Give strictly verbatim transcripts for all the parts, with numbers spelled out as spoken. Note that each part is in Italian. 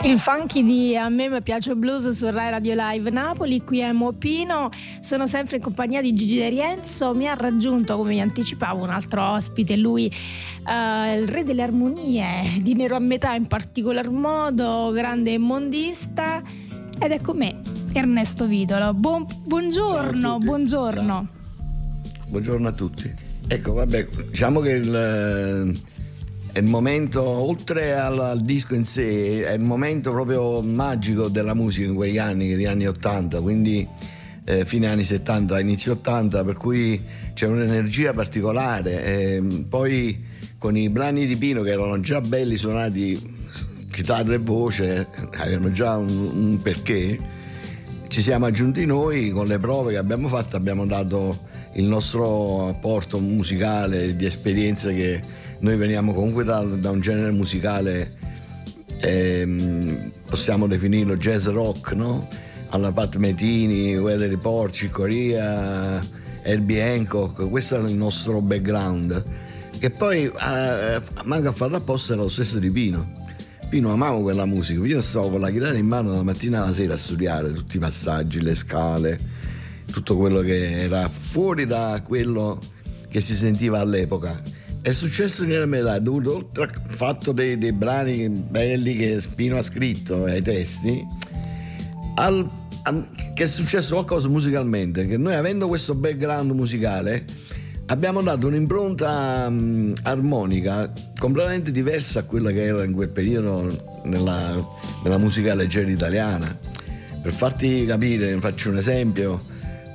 Il funky di A me mi piace blues su Rai Radio Live Napoli. Qui è Mopino, sono sempre in compagnia di Gigi De Rienzo. Mi ha raggiunto, come vi anticipavo, un altro ospite, lui uh, il re delle armonie di Nero a metà in particolar modo, grande mondista, ed è con me Ernesto Vitolo. Buon, buongiorno, buongiorno. Ciao. Buongiorno a tutti. Ecco, vabbè, diciamo che il è il momento, oltre al, al disco in sé, è il momento proprio magico della musica in quegli anni, gli anni ottanta, quindi eh, fine anni settanta, inizio ottanta, per cui c'è un'energia particolare. E poi con i brani di Pino, che erano già belli suonati, chitarra e voce, avevano già un, un perché, ci siamo aggiunti noi con le prove che abbiamo fatto, abbiamo dato il nostro apporto musicale di esperienze che noi veniamo comunque da, da un genere musicale, ehm, possiamo definirlo jazz rock, no? Alla Pat Metini, Weather Report, Chick Corea, Herbie Hancock, questo è il nostro background, che poi eh, manca a farlo apposta era lo stesso di Pino. Pino amavo quella musica, io stavo con la chitarra in mano dalla mattina alla sera a studiare tutti i passaggi, le scale, tutto quello che era fuori da quello che si sentiva all'epoca. È successo nella metà, dovuto oltre al fatto dei, dei brani belli che Pino ha scritto ai testi, al, al, che è successo qualcosa musicalmente, che noi, avendo questo background musicale, abbiamo dato un'impronta um, armonica completamente diversa a quella che era in quel periodo nella, nella musica leggera italiana. Per farti capire, faccio un esempio.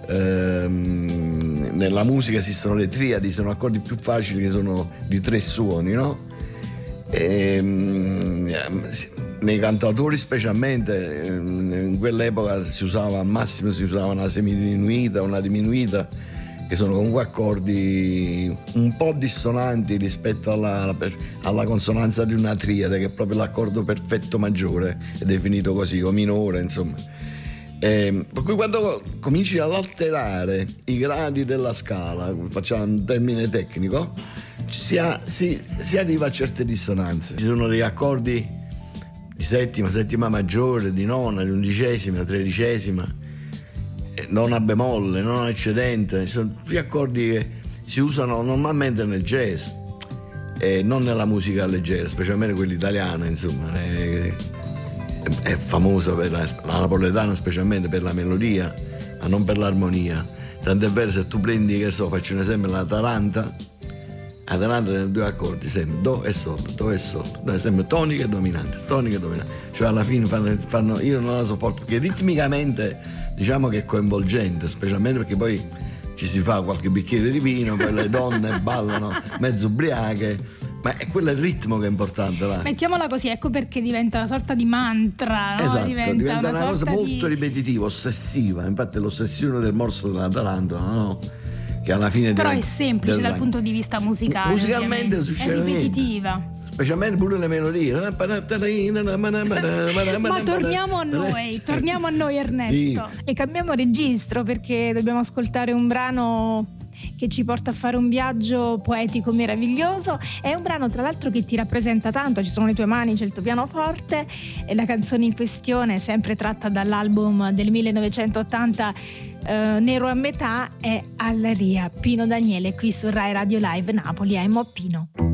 Ehm, nella musica esistono le triadi, sono accordi più facili che sono di tre suoni, no? E, nei cantautori specialmente in quell'epoca si usava al massimo si usava una semidiminuita, una diminuita, che sono comunque accordi un po' dissonanti rispetto alla, alla consonanza di una triade, che è proprio l'accordo perfetto maggiore, è definito così, o minore, insomma. Eh, per cui quando cominci ad alterare i gradi della scala, facciamo un termine tecnico, si, ha, si, si arriva a certe dissonanze. Ci sono degli accordi di settima, settima maggiore, di nona, di undicesima, tredicesima, nona bemolle, nona eccedente. Ci sono tutti accordi che si usano normalmente nel jazz e non nella musica leggera, specialmente quella italiana, insomma. Eh, è famosa per la, la napoletana, specialmente per la melodia, ma non per l'armonia. Tant'è vero, se tu prendi, che so, faccio un esempio, la Taranta, la Taranta nei due accordi, sempre do e sol, do e sol, sempre tonica e dominante, tonica e dominante. Cioè alla fine fanno, fanno, io non la sopporto, perché ritmicamente diciamo che è coinvolgente, specialmente perché poi ci si fa qualche bicchiere di vino, poi le donne ballano mezzo ubriache. Ma è quello il ritmo che è importante, va. Mettiamola così, ecco perché diventa una sorta di mantra, no? Esatto, diventa, diventa una, una cosa molto di... ripetitiva, ossessiva. Infatti l'ossessione del morso della Taranta, no? Che alla fine però diventa, è semplice dal punto di vista musicale. Musicalmente non succede è ripetitiva. Niente. Specialmente pure le melodie. Ma torniamo a noi, torniamo a noi Ernesto. Sì. E cambiamo registro, perché dobbiamo ascoltare un brano che ci porta a fare un viaggio poetico meraviglioso. È un brano tra l'altro che ti rappresenta tanto, ci sono le tue mani, c'è il tuo pianoforte, e la canzone in questione, sempre tratta dall'album del millenovecentottanta eh, Nero a metà, è Allaria. Pino Daniele qui su Rai Radio Live Napoli a Mopino.